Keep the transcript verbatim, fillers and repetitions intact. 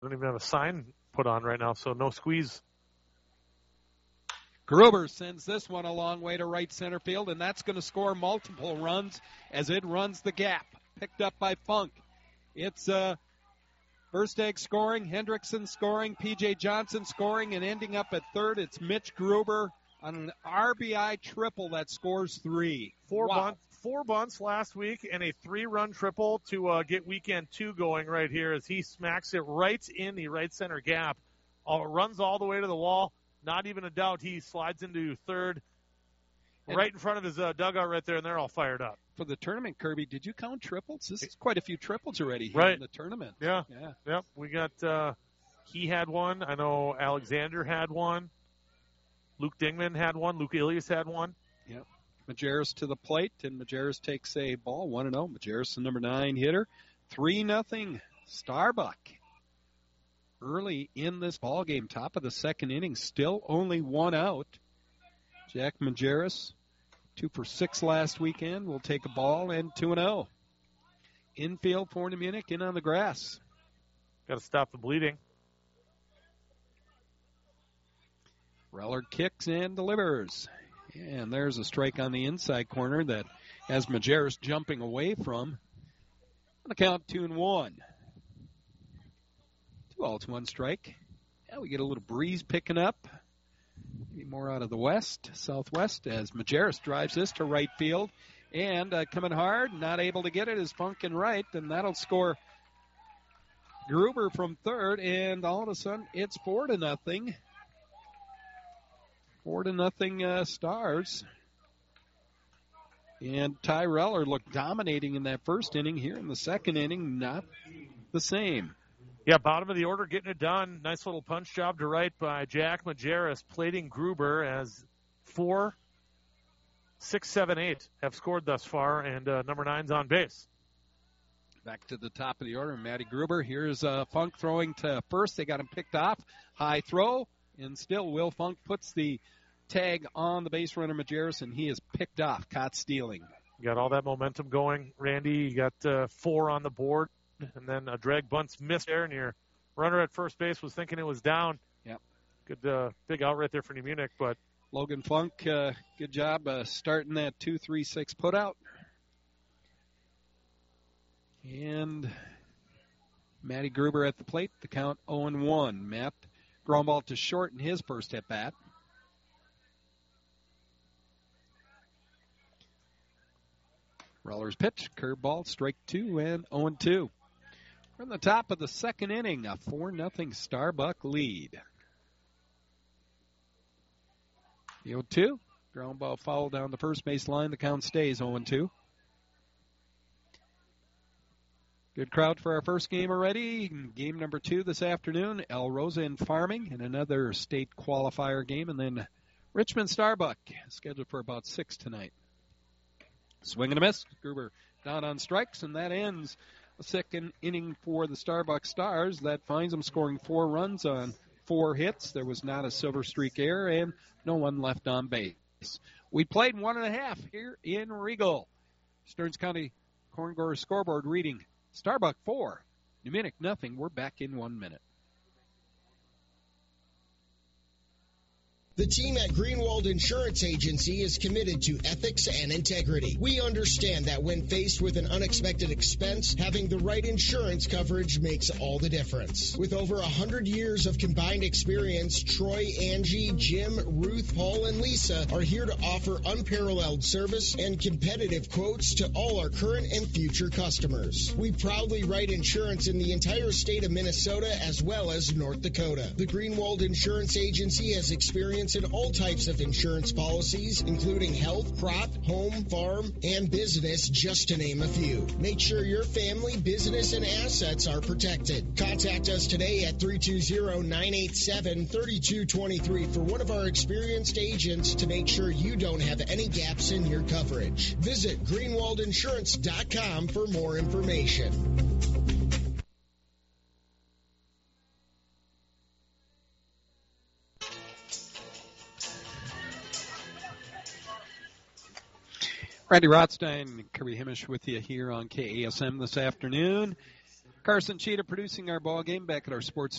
don't even have a sign put on right now, so no squeeze. Gruber sends this one a long way to right center field, and that's going to score multiple runs as it runs the gap. Picked up by Funk. It's uh, Versteeg scoring, Hendrickson scoring, P J. Johnson scoring, and ending up at third, it's Mitch Gruber on an R B I triple that scores three. Four, wow. bunt, four bunts last week and a three-run triple to uh, get weekend two going right here as he smacks it right in the right center gap. All, runs all the way to the wall. Not even a doubt he slides into third and right in front of his uh, dugout right there, and they're all fired up. For the tournament, Kirby, did you count triples? This is quite a few triples already here right. in the tournament. Yeah. Yeah. Yep. We got uh, he had one. I know Alexander had one. Luke Dingman had one. Luke Ilias had one. Yep. Majerus to the plate, and Majerus takes a ball, one and oh. Majerus, the number nine hitter. three nothing Starbuck. Early in this ball game, top of the second inning, still only one out. Jack Majerus, two for six last weekend, will take a ball and two and oh. Infield for New Munich, in on the grass. Got to stop the bleeding. Reller kicks and delivers. And there's a strike on the inside corner that has Majerus jumping away from. On the count, two and one. Two outs, one strike. Yeah, we get a little breeze picking up. Maybe more out of the west, southwest, as Majerus drives this to right field. And uh, coming hard, not able to get it, is Funk in right, and that'll score Gruber from third. And all of a sudden, it's four to nothing. Four to nothing uh, Stars. And Ty Reller looked dominating in that first inning. Here in the second inning, not the same. Yeah, bottom of the order, getting it done. Nice little punch job to right by Jack Majerus, plating Gruber as four, six, seven, eight have scored thus far, and uh, number nine's on base. Back to the top of the order, Matty Gruber. Here's uh, Funk throwing to first. They got him picked off. High throw, and still Will Funk puts the tag on the base runner Majerus, and he is picked off, caught stealing. You got all that momentum going, Randy. You got uh, four on the board. And then a drag bunt's missed there, and your runner at first base was thinking it was down. Yep. Good uh, big out right there for New Munich. But Logan Funk, uh, good job uh, starting that two three six put out. And Matty Gruber at the plate, the count oh and one. Matt ground ball to short in his first at bat. Reller's pitch, curveball, strike two, and oh and two. From the top of the second inning, a four nothing Starbuck lead. The oh two, ground ball foul down the first base line. The count stays oh and two. Good crowd for our first game already. Game number two this afternoon, El Rosa in Farming, and another state qualifier game. And then Richmond Starbuck, scheduled for about six tonight. Swing and a miss. Gruber down on strikes, and that ends the second inning for the Starbuck Stars. That finds them scoring four runs on four hits. There was not a Silver Streak error, and no one left on base. We played one and a half here in Regal. Stearns County Corn Grower scoreboard reading Starbuck four, New Munich nothing. We're back in one minute. The team at Greenwald Insurance Agency is committed to ethics and integrity. We understand that when faced with an unexpected expense, having the right insurance coverage makes all the difference. With over one hundred years of combined experience, Troy, Angie, Jim, Ruth, Paul, and Lisa are here to offer unparalleled service and competitive quotes to all our current and future customers. We proudly write insurance in the entire state of Minnesota as well as North Dakota. The Greenwald Insurance Agency has experienced in all types of insurance policies, including health, crop, home, farm, and business, just to name a few. Make sure your family, business, and assets are protected. Contact us today at three two zero, nine eight seven, three two two three for one of our experienced agents to make sure you don't have any gaps in your coverage. Visit greenwald insurance dot com for more information. Randy Rothstein, Kirby Himmish with you here on K A S M this afternoon. Carson Cheetah producing our ball game back at our sports